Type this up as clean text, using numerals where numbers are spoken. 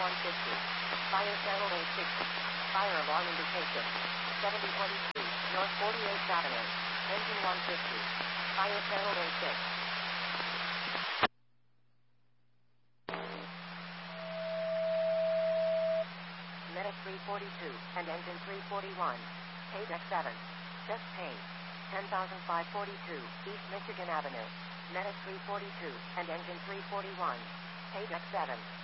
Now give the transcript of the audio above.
150. Fire channel A6. Fire alarm indication. 7022, North 48th Avenue. Engine 150. Fire channel A6. Medic 342, and engine 341. Page X7. Chest pain. 10,542, East Michigan Avenue. Medic 342, and engine 341. Page X7.